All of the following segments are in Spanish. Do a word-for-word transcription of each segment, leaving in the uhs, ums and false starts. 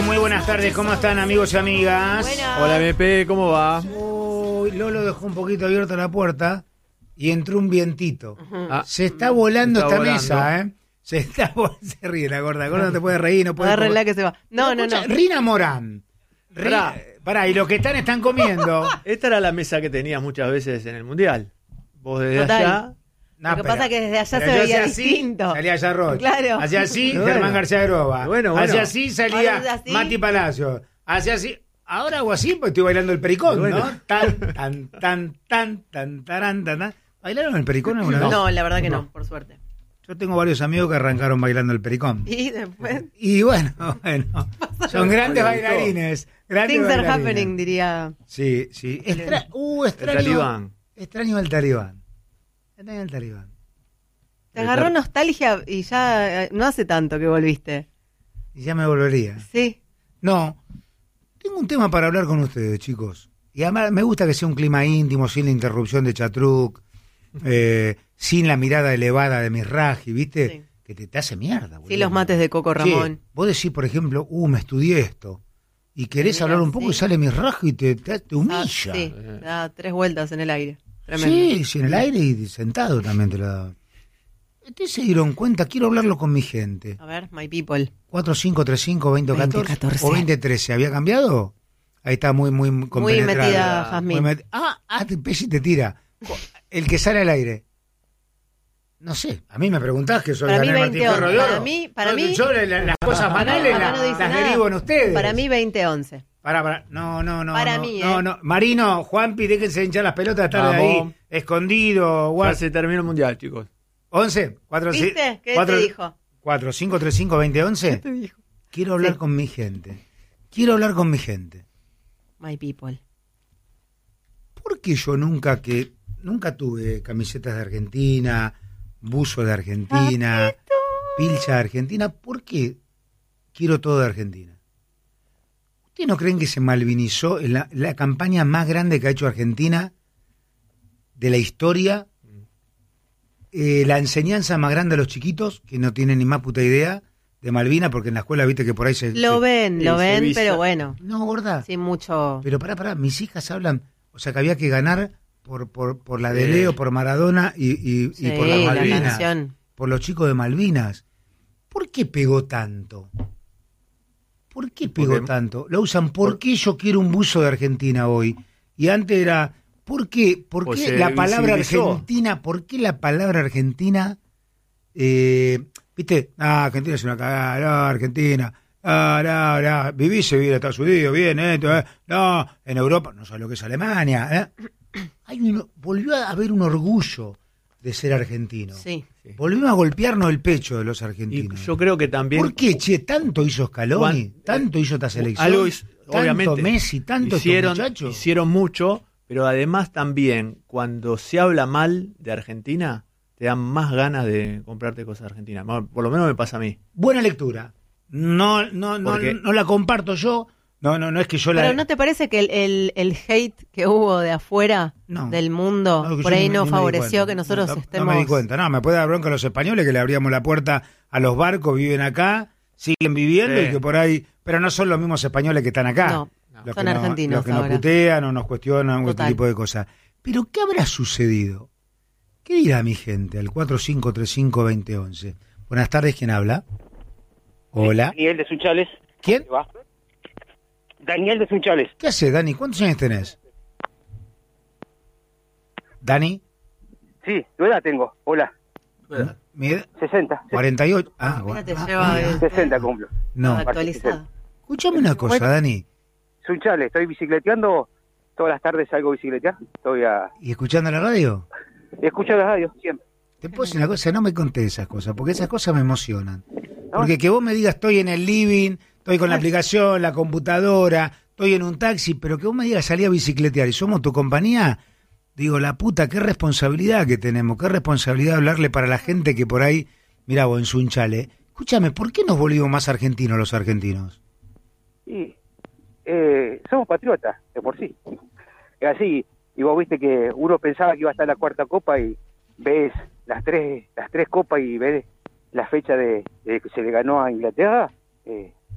Lolo, muy buenas tardes. ¿Cómo están, amigos y amigas? Buenas. Hola, M P, ¿cómo va? Oh, Lolo dejó un poquito abierta la puerta y entró un vientito. Uh-huh. Ah, Se está volando está esta volando. mesa, ¿eh? Se está vol- Se ríe la gorda. La gorda no te puede reír, no puede... Agárrenla que se va. No, no, no. Escucha, Rina Morán. Ri- Pará. Pará, y los que están están comiendo. Esta era la mesa que tenías muchas veces en el Mundial. Vos desde Total. allá... No, Lo que pasa es que desde allá pero se yo veía hacía así, distinto. Salía Yarroch. Claro. Hacía así, Bueno. Germán García Groba. Bueno, bueno. Hacía así, salía Ahora así. Mati Palacio. Hacía así. Ahora hago así, pues estoy bailando el pericón, Bueno. ¿no? Tan, tan, tan, tan, tan, tarán, tan, tan. ¿Bailaron el pericón alguna vez? No, la verdad que no, por suerte. Yo tengo varios amigos que arrancaron bailando el pericón. Y después, Y bueno, bueno. Son grandes Bueno, bailarines. Grandes things are bailarines. happening, diría. Sí, sí. Extra- uh, El extraño. talibán. Extraño al talibán. Extraño al talibán. Te agarró nostalgia y ya eh, no hace tanto que volviste. Y ya me volvería. Sí. No, tengo un tema para hablar con ustedes, chicos. Y además me gusta que sea un clima íntimo, sin la interrupción de Chatruc, eh, sin la mirada elevada de Misraji, ¿viste? Sí. Que te, te hace mierda. Sí, boludo. los mates de Coco Ramón. Che, vos decís, por ejemplo, uh, me estudié esto. Y querés Mira, hablar un poco sí. y sale Misraji y te, te, te Ah, humilla. sí, da tres vueltas en el aire. Tremendo. Sí, sí, en el aire y sentado también te lo da. ¿Ustedes se dieron cuenta? Quiero hablarlo con mi gente. A ver, my people. cuatro cinco tres cinco dos cero uno cuatro veinte catorce. o veinte trece. ¿Había cambiado? Ahí está muy, muy, muy Muy compenetrada. metida, Muy Jazmín. met- Ah, ah, te, Pesci te tira. El que sale al aire. No sé, a mí me preguntás que soy Para mí Daniel Martín veinte Ferro de Oro. Para mí- para Yo- mí- yo la- las cosas banales Acá las, no dice las nada. derivo en ustedes. Para mí veinte once. Para, para. No, no, no. Para no, mí, no, ¿eh? no. Marino, Juanpi, déjense hinchar las pelotas, estar ahí, Vamos. escondido. Ya Guas. se terminó el Mundial, chicos. once, cuatro, ¿Viste? ¿Qué cuatro, te dijo? cuatro cinco tres cinco dos cero once. te dijo? Quiero hablar Sí. con mi gente. Quiero hablar con mi gente. My people. ¿Por qué yo nunca que nunca tuve camisetas de Argentina, buzo de Argentina, pilcha de Argentina? ¿Por qué quiero todo de Argentina? ¿Ustedes no creen que se malvinizó en la, la campaña más grande que ha hecho Argentina de la historia? Eh, la enseñanza más grande a los chiquitos, que no tienen ni más puta idea de Malvinas, porque en la escuela viste que por ahí se... Lo se- ven, sí, lo se ven, visa. pero bueno, No, gorda. sin mucho. Pero pará, pará, mis hijas hablan, o sea que había que ganar por, por, por la de Sí. Leo, por Maradona y, y, Sí, y por las la Malvinas, canción. por los chicos de Malvinas. ¿Por qué pegó tanto? ¿Por qué pegó Porque- tanto? Lo usan, ¿por qué yo quiero un buzo de Argentina hoy? Y antes era, ¿por qué? ¿Por Pues qué se la palabra visibilizó. Argentina? ¿Por qué la palabra Argentina? Eh, ¿Viste? Ah, Argentina es una cagada, no, Argentina. Ah, no, no, vivís y vivir a Estados Unidos, bien, eh, eh, no, en Europa, no sabes lo que es Alemania, ¿eh? Hay un, volvió a haber un orgullo de ser argentino. Sí. Volvimos a golpearnos el pecho de los Y argentinos. yo creo que también... ¿Por qué, che? ¿Tanto hizo Scaloni? Juan- ¿Tanto hizo esta selección? Algo hizo- ¿Tanto obviamente, Messi? ¿Tanto hicieron, estos muchachos? hicieron mucho, pero además también, cuando se habla mal de Argentina, te dan más ganas de comprarte cosas de Argentina. Por lo menos me pasa a mí. Buena lectura. No, no, no, Porque- no la comparto yo. No, no, no es que yo la... Pero ¿no te parece que el, el, el hate que hubo de afuera No. del mundo No, que por yo ahí ni me- no ni me di favoreció cuenta. que nosotros no, no, estemos... No me di cuenta. No, me puede dar bronca a los españoles que le abríamos la puerta a los barcos, viven acá, siguen viviendo Sí. y que por ahí... Pero no son los mismos españoles que están acá. No, Los son que no- argentinos Los que nos ahora. putean o nos cuestionan, este Total. tipo de cosas. Pero ¿qué habrá sucedido? ¿Qué dirá mi gente al cuatro cinco tres cinco dos cero uno uno? Buenas tardes, ¿quién habla? Hola. Daniel de Sunchales. ¿Quién? ¿Va? Daniel de Sunchales. ¿Qué hace, Dani? ¿Cuántos años tenés? ¿Dani? Sí, tu edad tengo. Hola. ¿Mi edad? sesenta. cuarenta y ocho. Ah, Mira, bueno. te Ah, lleva mira. el- sesenta cumplo. No. actualizado. Escúchame una cosa, Bueno. Dani. Sunchales, estoy bicicleteando. Todas las tardes salgo a bicicletear. Estoy a... ¿Y escuchando la radio? Escucho la radio, siempre. Te puedo decir una cosa, no me contés esas cosas, porque esas cosas me emocionan. ¿No? Porque que vos me digas, estoy en el living, estoy con la aplicación, la computadora, estoy en un taxi, pero que vos me digas, salí a bicicletear y somos tu compañía, digo, la puta, qué responsabilidad que tenemos, qué responsabilidad hablarle para la gente que por ahí, mirá vos, en Sunchale. Escúchame, ¿por qué nos volvimos más argentinos los argentinos? Y eh, somos patriotas, de por sí. Es así. Y vos viste que uno pensaba que iba a estar la cuarta copa y ves las tres las tres copas y ves la fecha de, de que se le ganó a Inglaterra. Eh,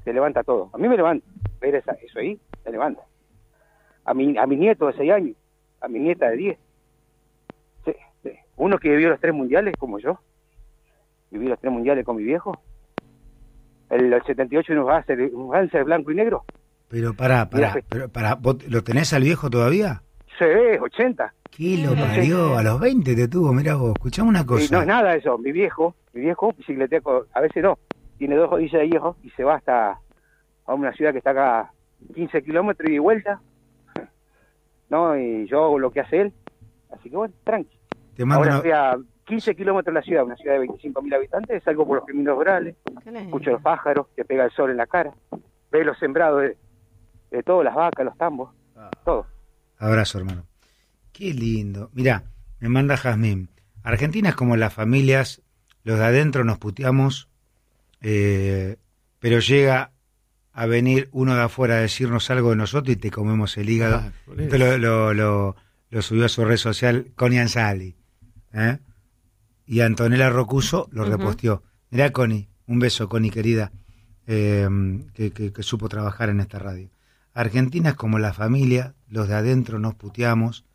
te levanta todo. A mí me levanta, ver esa, eso ahí, te levanta. A mi, a mi nieto de seis años, a mi nieta de diez. Sí, sí. Uno que vivió los tres mundiales, como yo, viví los tres mundiales con mi viejo. El, el setenta y ocho unos Ganser, un Ganser blanco y negro. Pero pará, pará, Mira, pero pará, ¿vos ¿lo tenés al viejo todavía? Sí, ochenta. ¿Qué lo parió? A los veinte te tuvo, mirá vos, escuchame una cosa. Y no es nada eso, mi viejo, mi viejo bicicletea, con- a veces no, tiene dos rodillas de hierro y se va hasta a una ciudad que está acá quince kilómetros y de vuelta, ¿no? Y yo hago lo que hace él, así que bueno, tranqui. Te mando Ahora una- estoy a quince kilómetros de la ciudad, una ciudad de veinticinco mil habitantes, salgo por los caminos rurales, Qué lindo. escucho los pájaros, te pega el sol en la cara, ves los sembrados de, de todas las vacas, los tambos, todo. Abrazo, hermano. Qué lindo. Mirá, me manda Jazmín. Argentina es como las familias, los de adentro nos puteamos, eh, pero llega a venir uno de afuera a decirnos algo de nosotros y te comemos el hígado. Ah, por eso. Esto lo, lo, lo, lo subió a su red social Connie Ansali. ¿eh? Y Antonella Rocuso lo Ujú. reposteó. Mirá, Connie, un beso, Connie querida, eh, que, que, que supo trabajar en esta radio. Argentina es como la familia, los de adentro nos puteamos,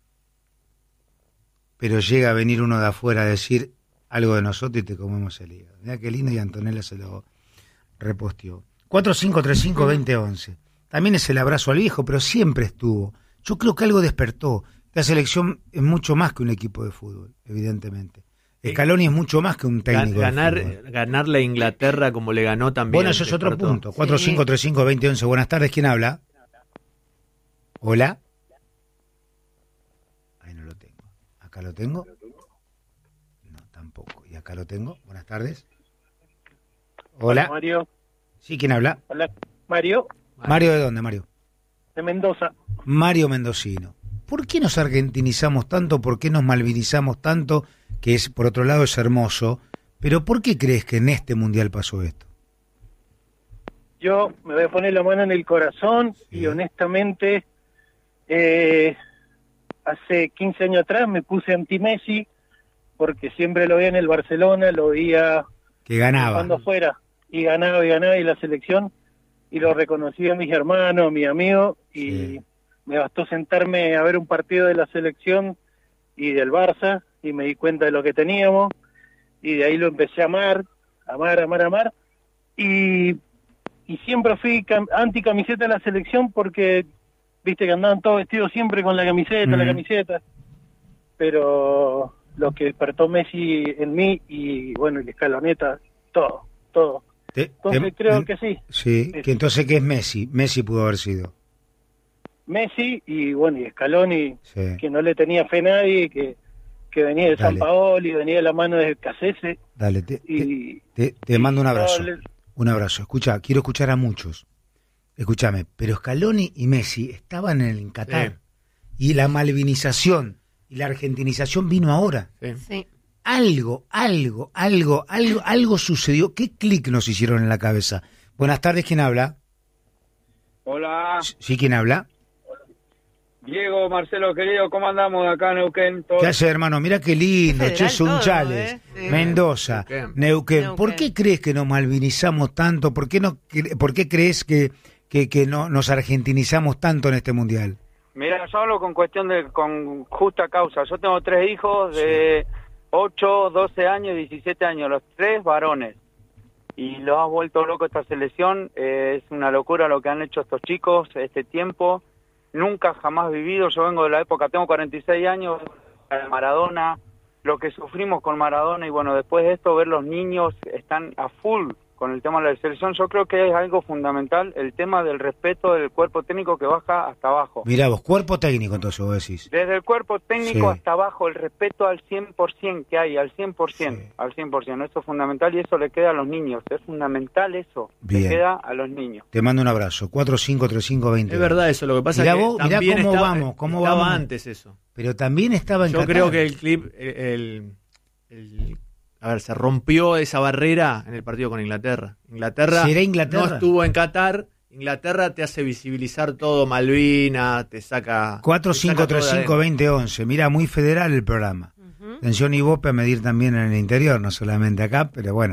pero llega a venir uno de afuera a decir algo de nosotros y te comemos el hígado. Mirá qué lindo, y Antonella se lo reposteó. cuatro cinco tres cinco, dos cero once. También es el abrazo al viejo, pero siempre estuvo. Yo creo que algo despertó. La selección es mucho más que un equipo de fútbol, evidentemente. Scaloni es mucho más que un técnico Ganar, de fútbol. ganarle a Inglaterra como le ganó también. Bueno, eso es otro despertó. punto. cuatro cinco tres cinco, dos cero once. Buenas tardes, ¿quién habla? ¿Hola? Ahí no lo tengo. ¿Acá lo tengo? No, tampoco. ¿Y acá lo tengo? Buenas tardes. Hola. Mario. ¿Sí, quién habla? Hola, Mario, Mario, ¿de dónde, Mario? de Mendoza. Mario Mendocino. ¿Por qué nos argentinizamos tanto? ¿Por qué nos malvinizamos tanto? Que es, por otro lado, es hermoso. Pero ¿por qué crees que en este mundial pasó esto? Yo me voy a poner la mano en el corazón Sí. y honestamente, eh, hace quince años atrás me puse anti-Messi porque siempre lo veía en el Barcelona, lo veía Que ganaba. cuando fuera y ganaba y ganaba y la selección y lo reconocía a mis hermanos, a mis amigos y Sí. me bastó sentarme a ver un partido de la selección y del Barça y me di cuenta de lo que teníamos y de ahí lo empecé a amar, amar, amar, amar y, y siempre fui cam- anti camiseta de la selección porque viste que andaban todos vestidos siempre con la camiseta, la Ujú. camiseta, pero lo que despertó Messi en mí y bueno, y Escaloneta, todo, todo. Te- Entonces te- creo men- que sí, Sí, que entonces ¿qué es Messi? Messi pudo haber sido. Messi y bueno, y Scaloni, Sí. que no le tenía fe a nadie, que, que venía de San Dale. Paoli, venía de la mano de Cassese Dale, te, te, y... te- te mando un abrazo. no, le- Un abrazo. Escucha, quiero escuchar a muchos. Escúchame, pero Scaloni y Messi estaban en el Qatar. Y la malvinización y la argentinización vino ahora. Sí. Sí. Algo, algo, algo, algo, algo sucedió. ¿Qué clic nos hicieron en la cabeza? Buenas tardes, ¿quién habla? Hola, ¿Sí, quién habla? Diego, Marcelo, querido, ¿cómo andamos acá en Neuquén? ¿Todo? ¿Qué hace, hermano? Mirá qué lindo, Qué Che, federal todo, Sunchales, ¿eh? Sí. Mendoza, Neuquén. Neuquén. Neuquén. ¿Por qué crees que nos malvinizamos tanto? ¿Por qué, no, cre- por qué crees que, que, que no, nos argentinizamos tanto en este mundial? Mira, yo hablo con cuestión de, con justa causa. Yo tengo tres hijos de ocho, doce años y diecisiete años, los tres varones. Y los ha vuelto loco esta selección. Eh, es una locura lo que han hecho estos chicos este tiempo. Nunca jamás vivido. Yo vengo de la época, tengo cuarenta y seis años, de Maradona, lo que sufrimos con Maradona. Y bueno, después de esto, ver los niños están a full con el tema de la selección. Yo creo que es algo fundamental el tema del respeto del cuerpo técnico que baja hasta abajo. Mirá vos, cuerpo técnico entonces vos decís. Desde el cuerpo técnico Sí. hasta abajo, el respeto al cien por ciento que hay, al cien por ciento, Sí. al cien por ciento. Eso es fundamental y eso le queda a los niños. Es fundamental eso, Bien. le queda a los niños. Te mando un abrazo. cuatro cinco tres cinco dos cero. Es verdad eso, lo que pasa Mirá es que vos, mirá también cómo estaba, vamos, cómo estaba vamos. antes eso. Pero también estaba en Yo Qatar. creo que el clip, el, el- el- a ver, se rompió esa barrera en el partido con Inglaterra. Inglaterra, ¿Será Inglaterra? no estuvo en Qatar. Inglaterra te hace visibilizar todo, Malvina, te saca... cuatro te cinco saca tres todo de cinco adentro. dos cero once. Mirá, muy federal el programa. Ujú. Atención Ibope a medir también en el interior, no solamente acá, pero bueno,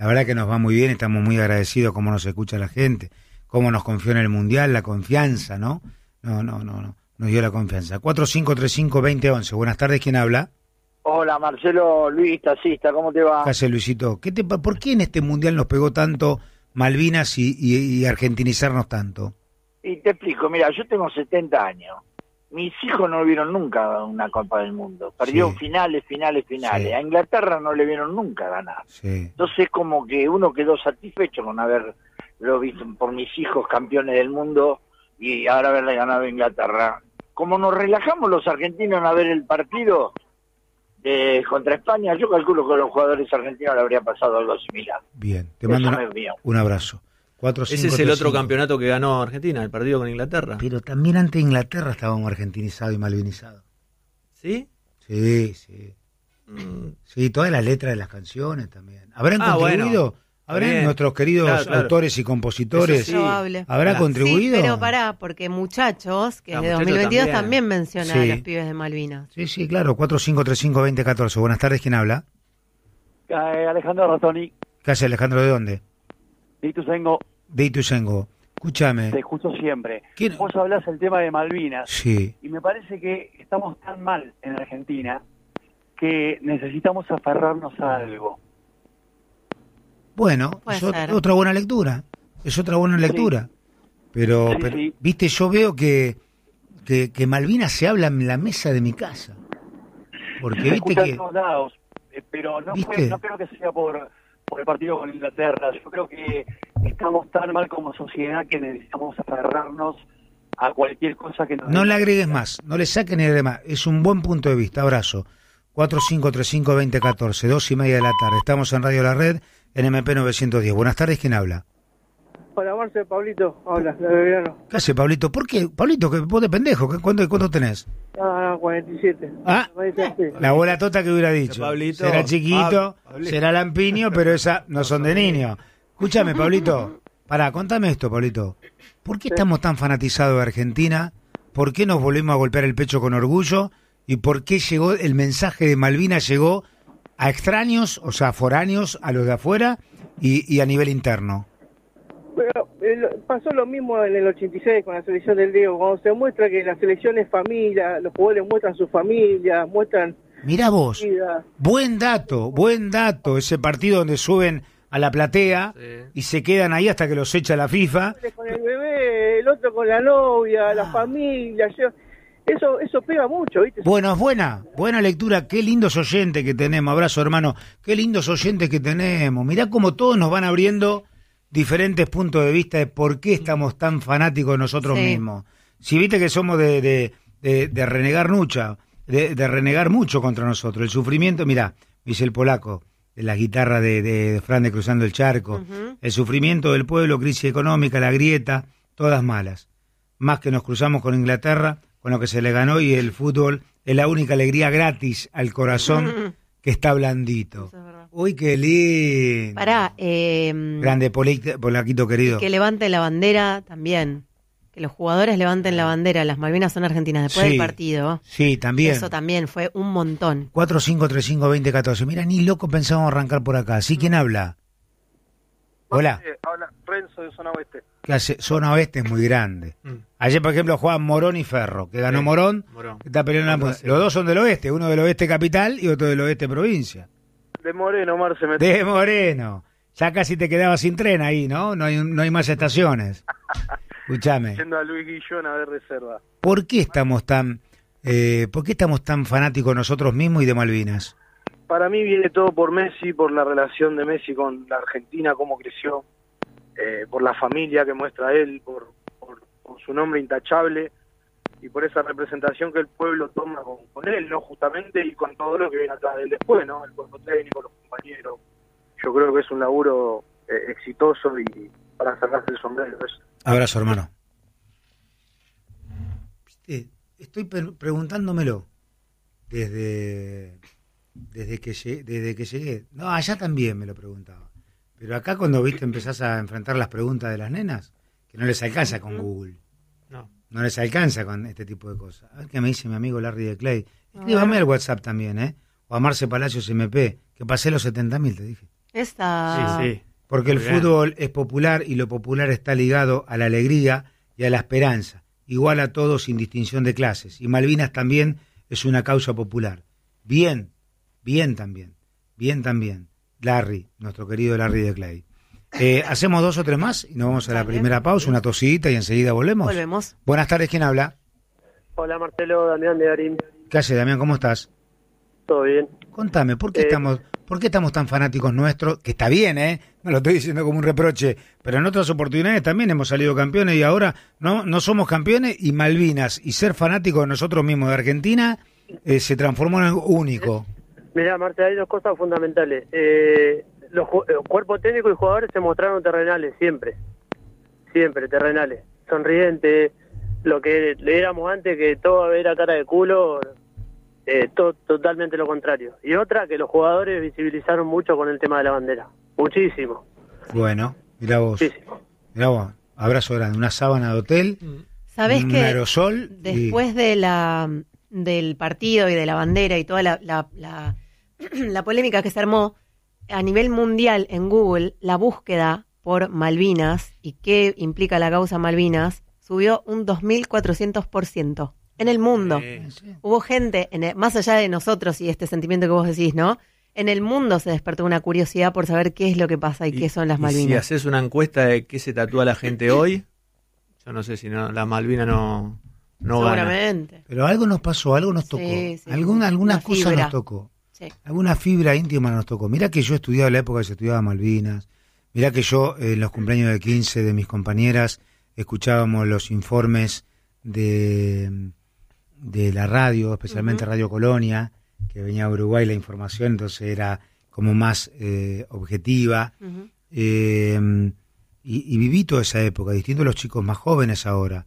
La verdad que nos va muy bien, estamos muy agradecidos cómo nos escucha la gente, cómo nos confió en el Mundial, la confianza, ¿no? No, no, no, no, nos dio la confianza. cuatro cinco tres cinco, dos cero once. Buenas tardes, ¿quién habla? Hola, Marcelo Luis, taxista, ¿cómo te va? ¿Qué hace, Luisito? ¿Qué te, ¿Por qué en este Mundial nos pegó tanto Malvinas y, y, y argentinizarnos tanto? Y te explico, mira, yo tengo setenta años. Mis hijos no vieron nunca una Copa del Mundo. Perdieron Sí. finales, finales, finales. Sí. A Inglaterra no le vieron nunca ganar. Sí. Entonces como que uno quedó satisfecho con haberlo visto por mis hijos campeones del mundo y ahora haberle ganado a Inglaterra. Como nos relajamos los argentinos en a ver el partido de, contra España, yo calculo que a los jugadores argentinos le habría pasado algo similar. Bien, te Eso mando me una- es mío. un abrazo. cuatro, Ese cinco, es el tres, otro cinco. campeonato que ganó Argentina, el partido con Inglaterra. Pero también ante Inglaterra estábamos argentinizados y malvinizados. ¿Sí? Sí, sí. Mm, Sí, todas las letras de las canciones también. ¿Habrán Ah, contribuido? bueno. ¿Habrán Bien. nuestros queridos Claro, claro. autores y compositores? Eso sí. Probable. ¿Habrá Hola. contribuido? Sí, pero pará, porque Muchachos, que Ah, es de Muchachos dos mil veintidós, también, también. menciona Sí. a los pibes de Malvinas. Sí, sí, claro. cuatro cinco tres cinco, dos cero uno cuatro. Buenas tardes, ¿quién habla? Eh, Alejandro Ratoni, ¿Qué hace, Alejandro? ¿De dónde? de Ituzaingó, De Ituzaingó. Escúchame. te escucho siempre. ¿Quién? Vos hablás del tema de Malvinas Sí. y me parece que estamos tan mal en Argentina que necesitamos aferrarnos a algo. Bueno, Puede es ot- ser. otra buena lectura. Es otra buena lectura. Pero, Sí, pero sí. viste, yo veo que, que, que Malvinas se habla en la mesa de mi casa. Porque Se viste escucha que... en todos lados, eh, pero no, ¿Viste? fue- no creo que sea por, por el partido con Inglaterra. Yo creo que estamos tan mal como sociedad que necesitamos aferrarnos a cualquier cosa que nos... No le agregues más, no le saques ni de más. Es un buen punto de vista. Abrazo. cuatro cinco tres cinco, dos cero uno cuatro, dos y media de la tarde. Estamos en Radio La Red, en M P novecientos diez. Buenas tardes, ¿quién habla? Hola, Marce, Pablito. Hola, de Belgrano. ¿Qué hace, Pablito? ¿Por qué? Pablito, que vos de pendejo. ¿qué- ¿Cuánto, cuánto tenés? Ah, cuarenta y siete. Ah, Me dice así. la bola tota que hubiera dicho. Pablito. Será chiquito, Pab- Pablito. será lampiño, pero esa no son de niño. Escúchame, Pablito. Pará, contame esto, Pablito. ¿Por qué estamos tan fanatizados de Argentina? ¿Por qué nos volvemos a golpear el pecho con orgullo? ¿Y por qué llegó el mensaje de Malvinas llegó a extraños, o sea, foráneos, a los de afuera y, y a nivel interno? Pero eh, pasó lo mismo en el ochenta y seis con la selección del Diego, cuando se muestra que la selección es familia, los jugadores muestran su familia, muestran Mirá vos, vida. buen dato, buen dato, ese partido donde suben a la platea Sí. y se quedan ahí hasta que los echa la FIFA. Con el bebé, el otro con la novia, Ah. la familia, yo- eso eso pega mucho, ¿viste? Bueno, es buena, buena lectura. Qué lindos oyentes que tenemos. Abrazo, hermano. Qué lindos oyentes que tenemos. Mirá cómo todos nos van abriendo diferentes puntos de vista de por qué estamos tan fanáticos de nosotros Sí. mismos. Si viste que somos de, de, de, de renegar mucho, de, de renegar mucho contra nosotros. El sufrimiento, mirá, dice el polaco, de la guitarra de, de, de Fran de Cruzando el Charco. Ujú. El sufrimiento del pueblo, crisis económica, la grieta, todas malas. Más que nos cruzamos con Inglaterra, con lo que se le ganó, y el fútbol es la única alegría gratis al corazón que está blandito. Eso es verdad. Uy, qué lindo. Pará, eh, Grande Poli- Polaquito querido. que levante la bandera también. Que los jugadores levanten la bandera. Las Malvinas son argentinas después Sí. del partido. Sí, también. Eso también fue un montón. cuatro cinco tres cinco, dos cero uno cuatro. Mira, ni loco pensábamos arrancar por acá. ¿Sí? ¿Quién habla? Hola. Eh, habla Renzo de Zona Oeste. ¿Qué hace? Zona Oeste es muy grande. Mm. Ayer, por ejemplo, jugaban Morón y Ferro, que ganó Sí, Morón, Morón. que está peleando la- Contra sí. Los dos son del oeste, uno del oeste capital y otro del oeste provincia. De Moreno, Marce, me... De Moreno. Ya casi te quedabas sin tren ahí, ¿no? No hay, no hay más estaciones. Escúchame. yendo a Luis Guillón a ver reserva. ¿Por qué estamos tan, eh, por qué estamos tan fanáticos nosotros mismos y de Malvinas? Para mí viene todo por Messi, por la relación de Messi con la Argentina, cómo creció, eh, por la familia que muestra él, por, por, por su nombre intachable y por esa representación que el pueblo toma con, con él, ¿no? Justamente, y con todo lo que viene atrás de él después, ¿no? El cuerpo técnico, los compañeros. Yo creo que es un laburo eh, exitoso y para sacarse el sombrero. Es, Abrazo, hermano. Viste, estoy pre- preguntándomelo desde desde que llegué, desde que llegué. No, allá también me lo preguntaba. Pero acá cuando viste empezás a enfrentar las preguntas de las nenas, que no les alcanza con Google. No. No les alcanza con este tipo de cosas. A ver qué me dice mi amigo Larry de Clay. Escríbame al WhatsApp también, ¿eh? O a Marce Palacios M P, que pasé los setenta mil, te dije. Esta... Sí, sí. Porque el Muy bien. fútbol es popular y lo popular está ligado a la alegría y a la esperanza, igual a todos sin distinción de clases. Y Malvinas también es una causa popular. Bien, bien también, bien también. Larry, nuestro querido Larry de Clay. Eh, ¿Hacemos dos o tres más? Y nos vamos a la Dale. primera pausa, una tosita y enseguida volvemos. Volvemos. Buenas tardes, ¿quién habla? Hola Marcelo, Damián de Darín. ¿Qué hace, Damián? ¿Cómo estás? ¿Todo bien? Contame, ¿por qué Eh, estamos por qué estamos tan fanáticos nuestros? Que está bien, ¿eh? No lo estoy diciendo como un reproche, pero en otras oportunidades también hemos salido campeones y ahora no no somos campeones y Malvinas y ser fanáticos de nosotros mismos de Argentina eh, se transformó en algo único. Mirá, Marta, hay dos cosas fundamentales. Eh, los ju- el cuerpo técnico y jugadores se mostraron terrenales, siempre. Siempre, terrenales. Sonrientes, lo que le éramos antes, que todo era cara de culo, eh, to- totalmente lo contrario. Y otra, que los jugadores visibilizaron mucho con el tema de la bandera. Muchísimo. Bueno, mira vos, Muchísimo. mira vos, abrazo grande, una sábana de hotel, ¿Sabés un que aerosol y- después de la del partido y de la bandera y toda la, la, la, la polémica que se armó a nivel mundial en Google, la búsqueda por Malvinas y qué implica la causa Malvinas subió un dos mil cuatrocientos por ciento en el mundo. Sí. Hubo gente, en el- más allá de nosotros y este sentimiento que vos decís, ¿no? En el mundo se despertó una curiosidad por saber qué es lo que pasa y, qué son las y si Malvinas. haces una encuesta de qué se tatúa la gente hoy, yo no sé si no, la Malvina no, no gana. Seguramente. pero algo nos pasó, algo nos tocó, Sí, sí. alguna alguna Una cosa fibra. nos tocó. Sí. Alguna fibra íntima nos tocó. Mira que yo estudiaba la época que se estudiaba Malvinas. Mira que yo eh, en los cumpleaños de quince de mis compañeras escuchábamos los informes de, de la radio, especialmente Ujú. Radio Colonia, que venía a Uruguay la información, entonces era como más eh, objetiva. Ujú. Eh, y, y viví toda esa época, distinto a los chicos más jóvenes ahora.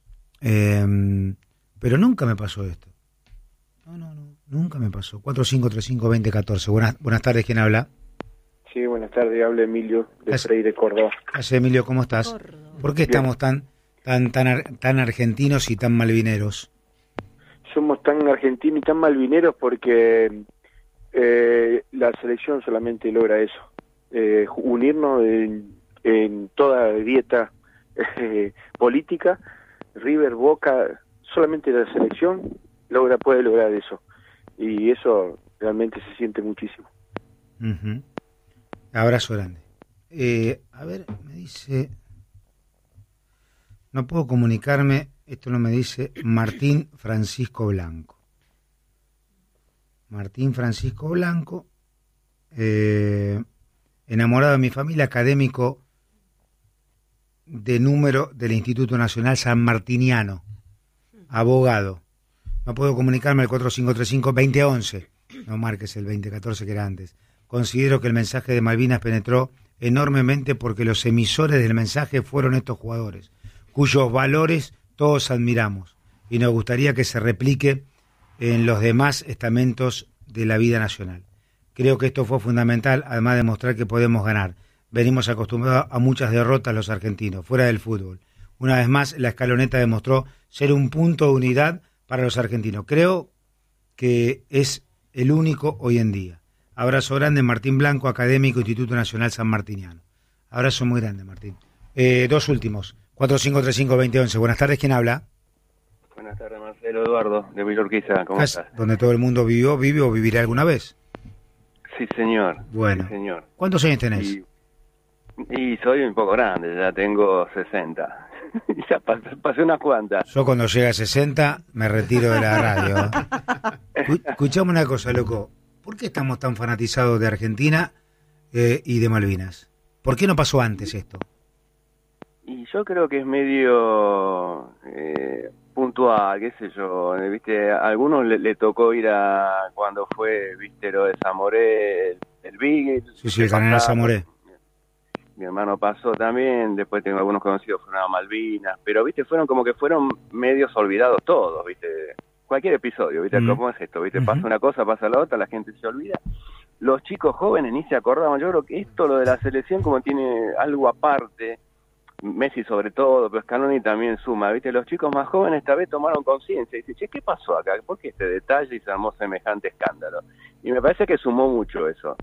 Eh, pero nunca me pasó esto. No, no, no, nunca me pasó. cuatro cinco tres cinco dos cero uno cuatro. Buenas, buenas tardes, ¿quién habla? Sí, buenas tardes, habla Emilio de Gracias. Freire, Córdoba. Gracias, Emilio, ¿cómo estás? Córdoba. ¿Por qué estamos tan tan tan ar- tan argentinos y tan malvineros? Somos tan argentinos y tan malvineros porque eh, la selección solamente logra eso, eh, unirnos en, en toda dieta eh, política. River, Boca, solamente la selección logra puede lograr eso, y eso realmente se siente muchísimo. Ujú. Abrazo grande. Eh, a ver, me dice... No puedo comunicarme, esto no me dice Martín Francisco Blanco. Martín Francisco Blanco, eh, enamorado de mi familia, académico de número del Instituto Nacional San Martiniano, abogado. No puedo comunicarme al cuatro cinco tres cinco dos cero uno uno. No marques el veinte catorce que era antes. Considero que el mensaje de Malvinas penetró enormemente porque los emisores del mensaje fueron estos jugadores, cuyos valores todos admiramos y nos gustaría que se replique en los demás estamentos de la vida nacional. Creo que esto fue fundamental, además de mostrar que podemos ganar. Venimos acostumbrados a muchas derrotas los argentinos, fuera del fútbol. Una vez más, la escaloneta demostró ser un punto de unidad para los argentinos. Creo que es el único hoy en día. Abrazo grande, Martín Blanco, académico, Instituto Nacional San Martiniano. Abrazo muy grande, Martín. Eh, dos últimos. cuatro cinco tres cinco dos cero uno uno. Buenas tardes, ¿quién habla? Buenas tardes, Marcelo Eduardo, de Villorquiza, ¿cómo Cas- estás? Donde todo el mundo vivió, vive o vivirá alguna vez. Sí, señor. Bueno. Sí, señor. ¿Cuántos años tenés? Y, y soy un poco grande, ya tengo sesenta. Ya pasé, pasé unas cuantas. Yo cuando llegue a sesenta me retiro de la radio. Escu- Escuchame una cosa, loco. ¿Por qué estamos tan fanatizados de Argentina eh, y de Malvinas? ¿Por qué no pasó antes esto? Y yo creo que es medio eh, puntual, qué sé yo, eh, viste, a algunos le, le tocó ir a cuando fue, viste, lo de Zamoré, el, el Big. Sí, sí, el Canal Zamoré. Mi hermano pasó también, después tengo algunos conocidos fueron a Malvinas, pero viste, fueron como que fueron medios olvidados todos, viste, cualquier episodio, viste, Mm. ¿cómo es esto? Viste, Ujú. pasa una cosa, pasa la otra, la gente se olvida. Los chicos jóvenes ni se acordaban, yo creo que esto, lo de la selección, como tiene algo aparte, Messi sobre todo, pero Scaloni también suma, viste, los chicos más jóvenes esta vez tomaron conciencia y dicen, che, ¿qué pasó acá? ¿Por qué este detalle y se armó semejante escándalo? Y me parece que sumó mucho eso.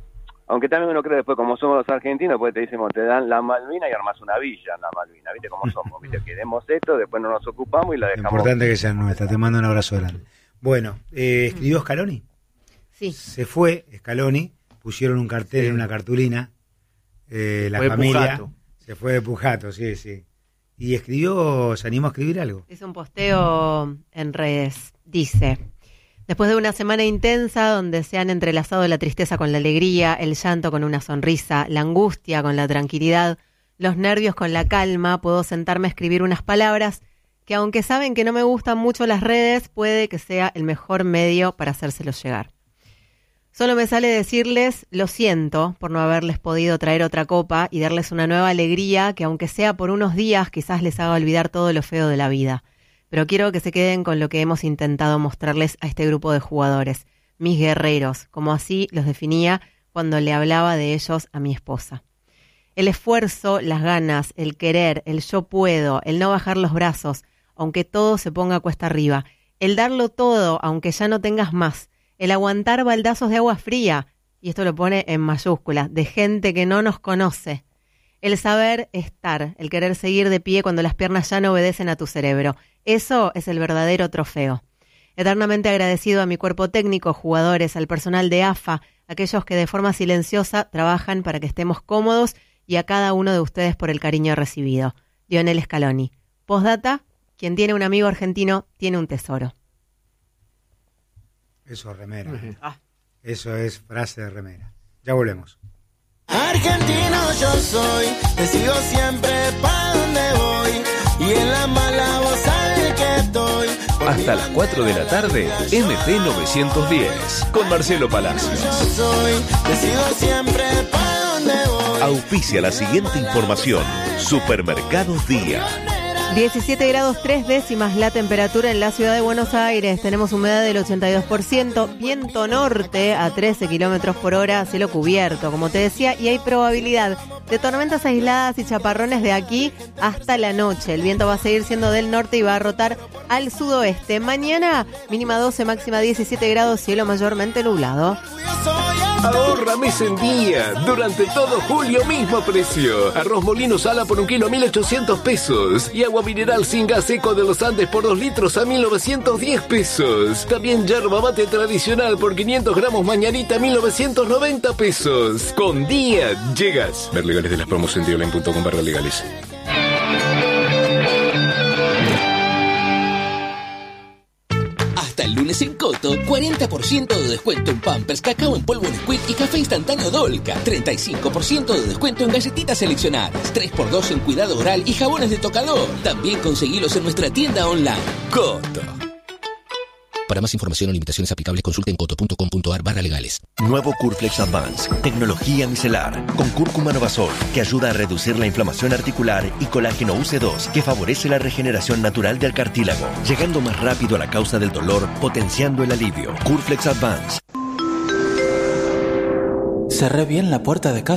Aunque también uno cree después, como somos los argentinos, pues te decimos, te dan la Malvina y armas una villa en la Malvina, ¿viste cómo somos? ¿Viste? Queremos esto, después no nos ocupamos y la dejamos. Importante que sea nuestra, te mando un abrazo grande. Bueno, eh, ¿escribió Scaloni? Sí. Se fue Scaloni, pusieron un cartel sí. en una cartulina, eh, la fue familia Pujato. Se fue de Pujato, sí, sí. Y escribió, se animó a escribir algo. Es un posteo en redes, dice: después de una semana intensa donde se han entrelazado la tristeza con la alegría, el llanto con una sonrisa, la angustia con la tranquilidad, los nervios con la calma, puedo sentarme a escribir unas palabras que, aunque saben que no me gustan mucho las redes, puede que sea el mejor medio para hacérselos llegar. Solo me sale decirles lo siento por no haberles podido traer otra copa y darles una nueva alegría que, aunque sea por unos días, quizás les haga olvidar todo lo feo de la vida. Pero quiero que se queden con lo que hemos intentado mostrarles a este grupo de jugadores, mis guerreros, como así los definía cuando le hablaba de ellos a mi esposa. El esfuerzo, las ganas, el querer, el yo puedo, el no bajar los brazos, aunque todo se ponga cuesta arriba, el darlo todo, aunque ya no tengas más, el aguantar baldazos de agua fría, y esto lo pone en mayúsculas, de gente que no nos conoce. El saber estar, el querer seguir de pie cuando las piernas ya no obedecen a tu cerebro. Eso es el verdadero trofeo. Eternamente agradecido a mi cuerpo técnico, jugadores, al personal de A F A, aquellos que de forma silenciosa trabajan para que estemos cómodos, y a cada uno de ustedes por el cariño recibido. Lionel Scaloni. Postdata, quien tiene un amigo argentino tiene un tesoro. Eso es remera. Ah. Eso es frase de remera. Ya volvemos. Argentino yo soy, te sigo siempre pa' donde voy, y en la mala voz sabes que estoy. Hasta las cuatro de la tarde, M T novecientos diez, con Marcelo Palacios. Yo soy, te sigo siempre pa' donde voy. Auspicia la siguiente información: Supermercados Día. diecisiete grados tres décimas la temperatura en la ciudad de Buenos Aires. Tenemos humedad del ochenta y dos por ciento, viento norte a trece kilómetros por hora, cielo cubierto, como te decía, y hay probabilidad de tormentas aisladas y chaparrones de aquí hasta la noche. El viento va a seguir siendo del norte y va a rotar al sudoeste. Mañana, mínima doce, máxima diecisiete grados, cielo mayormente nublado. Ahorra mes en día. Durante todo julio, mismo precio. Arroz Molino Sala por un kilo, mil ochocientos pesos. Y agua mineral sin gas Eco de los Andes por dos litros a mil novecientos diez pesos. También yerba mate tradicional por quinientos gramos mañanita, mil novecientos noventa pesos. Con Día llegas. Ver legales de las promos en dioline punto com barra legales. El lunes en Coto, cuarenta por ciento de descuento en Pampers, cacao en polvo Nesquik y café instantáneo Dolca. treinta y cinco por ciento de descuento en galletitas seleccionadas. tres por dos en cuidado oral y jabones de tocador. También conseguilos en nuestra tienda online. Coto. Para más información o limitaciones aplicables, consulte en coto punto com punto ar barra legales. Nuevo Curflex Advance, tecnología micelar, con cúrcuma Novasol, que ayuda a reducir la inflamación articular, y colágeno U C dos, que favorece la regeneración natural del cartílago, llegando más rápido a la causa del dolor, potenciando el alivio. Curflex Advance. Cerré bien la puerta de casa.